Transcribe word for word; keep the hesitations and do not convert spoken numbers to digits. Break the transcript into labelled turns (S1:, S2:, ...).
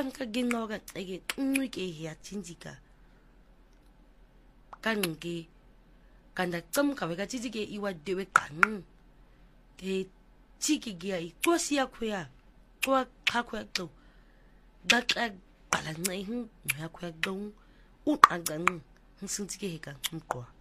S1: ka ginqoka eke ncike yathinjika kanqike kanda cemka beka tshike iwa dewe qang ke tshiki gia ixosi yakho ya xwa qhakho yaxo baxa qala ncehin yakho yaxo uqaqang ngisintike heka mqwa